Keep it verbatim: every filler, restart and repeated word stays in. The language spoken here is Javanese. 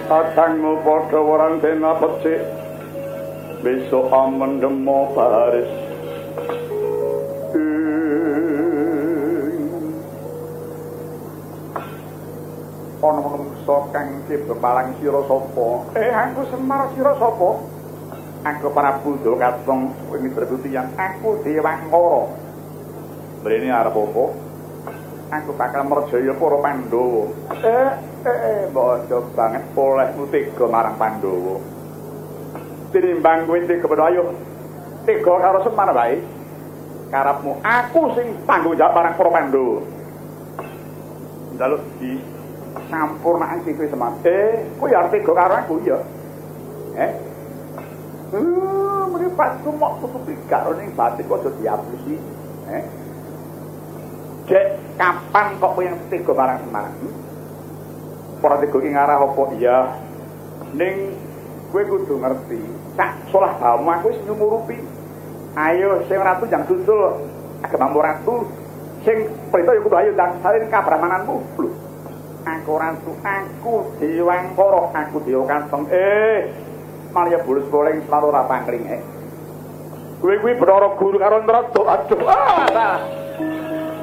Kadangmu padha warang dena becik. Besok amendemo baris. Ana menungsa kang kebepalang sira sapa? Eh, aku Semar sira sapa? Aku Prabu Dulkatong Mitra Tiyang. Aku Dewangkara. Mrene arep apa? Aku bakal merjaya para Pandhawa. Eh, eh, bodoh banget olehmu tega marang Pandhawa. Tinimbang kowe tega ayo tega karo Semar wae. Karepmu aku sing tanggung jawab marang para Pandhawa. Njaluk di sampurnake kowe Semar. Eh, kowe arep tega karo aku ya. Eh? Uh, mripat ku mok tutupi karo ning batin kok aja diapusi. Eh? Dek, kapan kok kowe yang tega marang Semar? Ora tega ki ngarah apa iya? Ning kowe kudu ngerti, sak salah bamu aku wis nyumurupi. Ayo sing ratu jang susul, agamamu ratu. Sing prita ya kudu ayo ndang salin kabramananmu. Lho. Aku ratu, aku Dewangkara, aku Dewa Kantong. Eh, malah bulus boleng selalu ora pangling eh. Kowe kuwi Bathara Guru karo Nrada. Aduh, ah.